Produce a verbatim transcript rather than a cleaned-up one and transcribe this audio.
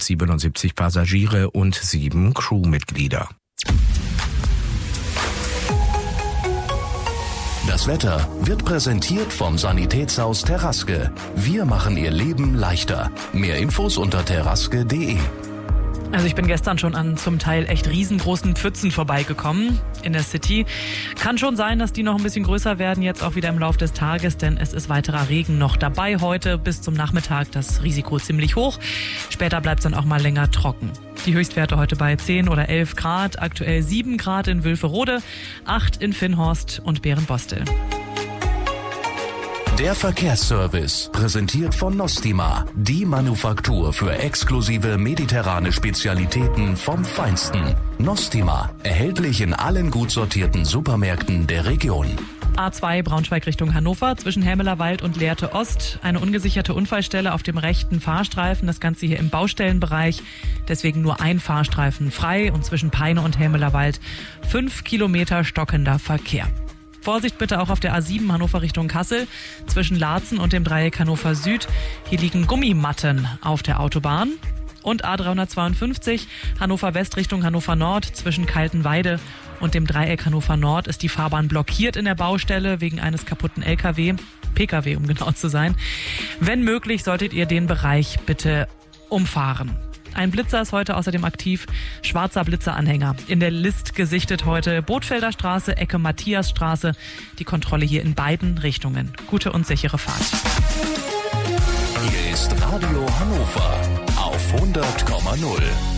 siebenundsiebzig Passagiere und sieben Crewmitglieder. Das Wetter wird präsentiert vom Sanitätshaus Terraske. Wir machen Ihr Leben leichter. Mehr Infos unter terraske punkt de. Also ich bin gestern schon an zum Teil echt riesengroßen Pfützen vorbeigekommen in der City. Kann schon sein, dass die noch ein bisschen größer werden, jetzt auch wieder im Laufe des Tages, denn es ist weiterer Regen noch dabei heute bis zum Nachmittag. Das Risiko ziemlich hoch. Später bleibt es dann auch mal länger trocken. Die Höchstwerte heute bei zehn oder elf Grad, aktuell sieben Grad in Wülferode, acht in Finnhorst und Berenbostel. Der Verkehrsservice, präsentiert von Nostima, die Manufaktur für exklusive mediterrane Spezialitäten vom Feinsten. Nostima, erhältlich in allen gut sortierten Supermärkten der Region. A zwei Braunschweig Richtung Hannover, zwischen Hämelerwald und Lehrte Ost. Eine ungesicherte Unfallstelle auf dem rechten Fahrstreifen, das Ganze hier im Baustellenbereich. Deswegen nur ein Fahrstreifen frei und zwischen Peine und Hämelerwald fünf Kilometer stockender Verkehr. Vorsicht bitte auch auf der A sieben Hannover Richtung Kassel, zwischen Laatzen und dem Dreieck Hannover Süd. Hier liegen Gummimatten auf der Autobahn. Und A dreihundertzweiundfünfzig Hannover West Richtung Hannover Nord, zwischen Kaltenweide und dem Dreieck Hannover Nord ist die Fahrbahn blockiert in der Baustelle wegen eines kaputten L K W, P K W um genau zu sein. Wenn möglich, solltet ihr den Bereich bitte umfahren. Ein Blitzer ist heute außerdem aktiv, schwarzer Blitzeranhänger. In der List gesichtet heute Bootfelder Straße, Ecke Matthiasstraße. Die Kontrolle hier in beiden Richtungen. Gute und sichere Fahrt. Hier ist Radio Hannover auf hundert Komma null.